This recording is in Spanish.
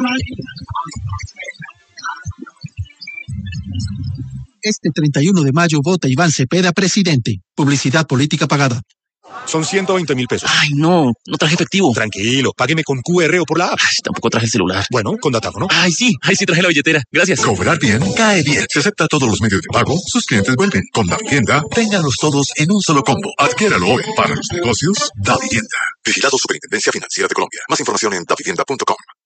Este 31 de mayo vota Iván Cepeda presidente. Publicidad política pagada. Son 120,000 pesos. Ay, no traje efectivo. Tranquilo, págueme con QR o por la app. Ay, tampoco traje el celular. Bueno, con datáfono. Ay, sí traje la billetera. Gracias. Cobrar bien, cae bien. Se acepta todos los medios de pago, sus clientes vuelven. Con Davivienda, ténganlos todos en un solo combo. Adquiéralo hoy. Para los negocios, Davivienda. Vigilado Superintendencia Financiera de Colombia. Más información en davivienda.com.